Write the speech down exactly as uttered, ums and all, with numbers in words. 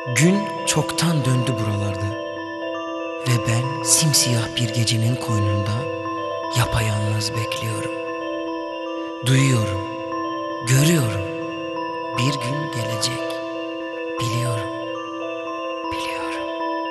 Gün çoktan döndü buralarda ve ben simsiyah bir gecenin koynunda yapayalnız bekliyorum. Duyuyorum, görüyorum, bir gün gelecek.